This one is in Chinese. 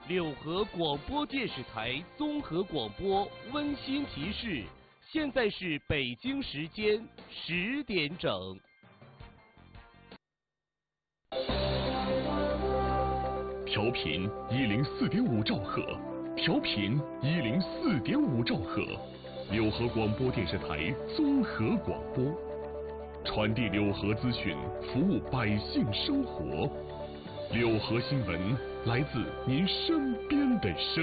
柳河广播电视台综合广播温馨提示：现在是北京时间10点整。 调频104.5兆赫，调频104.5兆赫，柳河广播电视台综合广播，传递柳河资讯，服务百姓生活。柳河新闻来自您身边的声